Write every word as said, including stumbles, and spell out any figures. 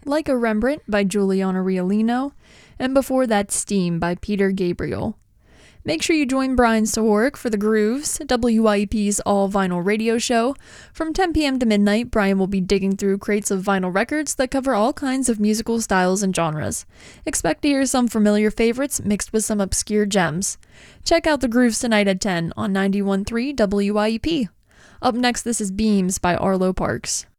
Like a Rembrandt by Giuliano Riolino, and before that Steam by Peter Gabriel. Make sure you join Brian Sahoric for The Grooves, W I E P's all-vinyl radio show. From ten p.m. to midnight, Brian will be digging through crates of vinyl records that cover all kinds of musical styles and genres. Expect to hear some familiar favorites mixed with some obscure gems. Check out The Grooves tonight at ten on ninety-one point three W I E P. Up next, this is Beams by Arlo Parks.